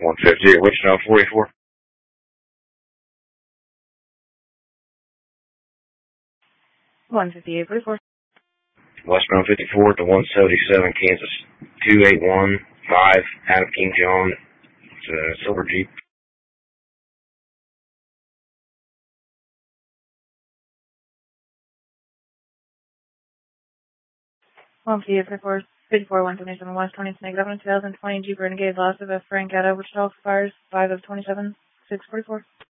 150 at Wichita 44. Westbound 54 to 177 Kansas 2815 Adam King John. It's a silver Jeep. 54, 177 West 20th, Negative 2020 Jeep Renegade, loss of a Frank at Wichita, fires 5 of 27, 644.